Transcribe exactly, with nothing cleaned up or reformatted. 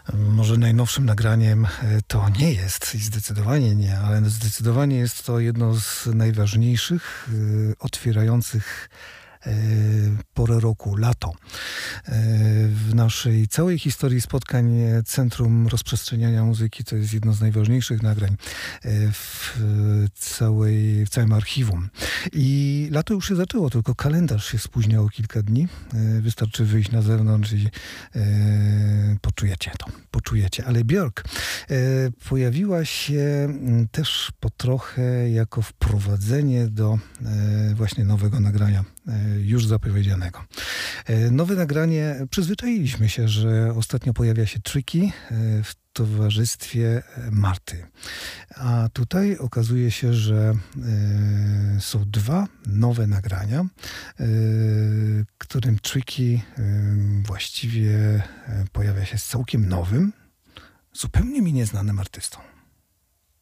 Może najnowszym nagraniem to nie jest i zdecydowanie nie, ale zdecydowanie jest to jedno z najważniejszych, otwierających porę roku, lato. W naszej całej historii spotkań Centrum Rozprzestrzeniania Muzyki to jest jedno z najważniejszych nagrań w, całej, w całym archiwum. I lato już się zaczęło, tylko kalendarz się spóźniał o kilka dni. Wystarczy wyjść na zewnątrz i poczujecie to, poczujecie. Ale Björk pojawiła się też po trochę jako wprowadzenie do właśnie nowego nagrania, już zapowiedzianego. Nowe nagranie, przyzwyczailiśmy się, że ostatnio pojawia się Tricky w towarzystwie Marty. A tutaj okazuje się, że są dwa nowe nagrania, którym Tricky właściwie pojawia się z całkiem nowym, zupełnie mi nieznanym artystą.